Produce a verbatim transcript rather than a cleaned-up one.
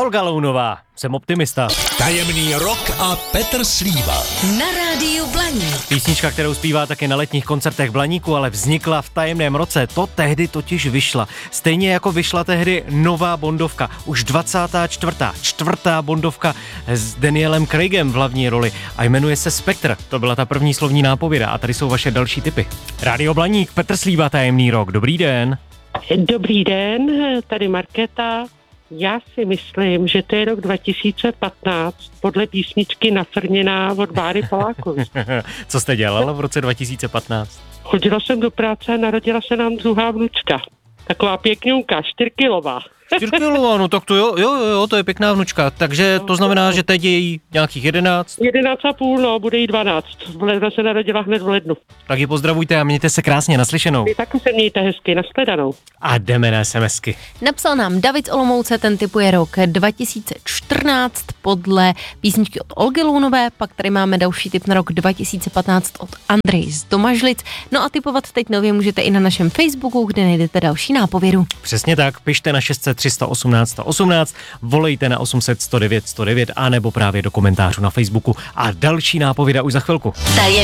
Olga Lounová, jsem optimista. Tajemný rok a Petr Slíva. Na rádiu Blaník. Písnička, kterou zpívá taky na letních koncertech Blaníku, ale vznikla v tajemném roce. To tehdy totiž vyšla. Stejně jako vyšla tehdy nová Bondovka. Už dvacátá čtvrtá čtvrtá Bondovka s Danielem Craigem v hlavní roli a jmenuje se Spectre. To byla ta první slovní nápověda a tady jsou vaše další tipy. Rádio Blaník, Petr Slíva, tajemný rok. Dobrý den. Dobrý den, tady Markéta. Já si myslím, že to je rok dva tisíce patnáct podle písničky Nafrněná od Báry Polákový. Co jste dělala v roce dva tisíce patnáct? Chodila jsem do práce a narodila se nám druhá vnučka. Taková pěkňunka, čtyřkilová. Čtyřkilová, no tak to jo, jo, jo, to je pěkná vnučka. Takže to znamená, že teď je jí nějakých jedenáct? Jedenáct a půl, no, bude jí dvanáct. V lednu se narodila hned v lednu. Tak ji pozdravujte a mějte se krásně, naslyšenou. Vy taky se mějte hezky, nashledanou. A jdeme na SMSky. Napsal nám David z Olomouce, ten tipuje rok dva tisíce čtrnáct podle písničky od Olgy Lounové, pak tady máme další tip na rok dva tisíce patnáct od Andrej z Domažlic. No a tipovat teď nově můžete i na našem Facebooku, kde najdete další nápovědu. Přesně tak, pište na šest set tři osmnáct osmnáct, volejte na osm set sto devět sto devět a nebo právě do komentářů na Facebooku a další nápověda už za chvilku.